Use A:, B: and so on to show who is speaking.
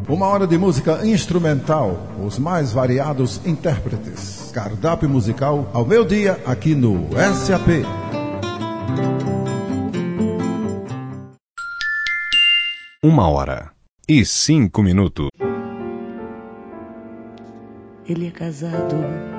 A: Uma hora de música instrumental, os mais variados intérpretes. Cardápio musical ao meio-dia aqui no SAP.
B: Uma hora e 5 minutos.
C: Ele é casado